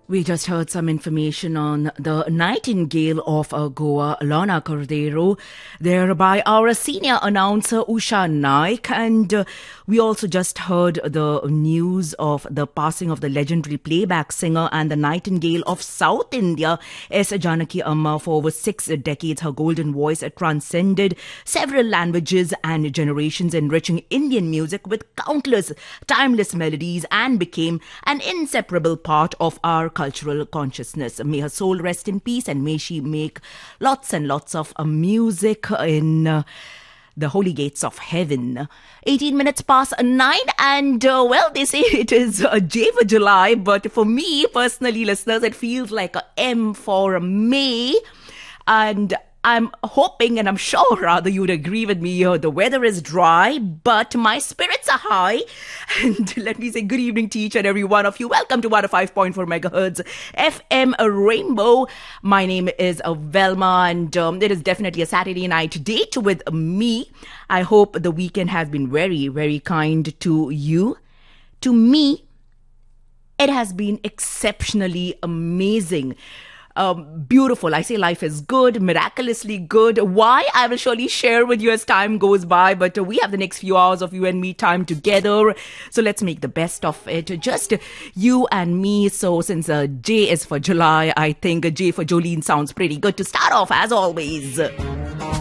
We just heard some information on the Nightingale of Goa, Lorna Cordero, there by our senior announcer Usha Naik. And we also just heard the news of the passing of the legendary playback singer and the Nightingale of South India, S. Janaki Amma. For over 6 decades, her golden voice transcended several languages and generations, enriching Indian music with countless timeless melodies, and became an inseparable part of our cultural consciousness. May her soul rest in peace, and may she make lots and lots of music in the holy gates of heaven. 18 minutes past 9, and well, they say it is J for July, but for me personally, listeners, it feels like a M for May. And I'm hoping, and I'm sure rather you'd agree with me, the weather is dry, but my spirits are high. And let me say good evening to each and every one of you. Welcome to 105.4 megahertz FM Rainbow. My name is Velma, and it is definitely a Saturday night date with me. I hope the weekend has been very, very kind to you. To me, it has been exceptionally amazing. Beautiful. I say life is good, miraculously good. Why? I will surely share with you as time goes by, but we have the next few hours of you and me time together. So let's make the best of it. Just you and me. So since J is for July, I think J for Jolene sounds pretty good to start off as always.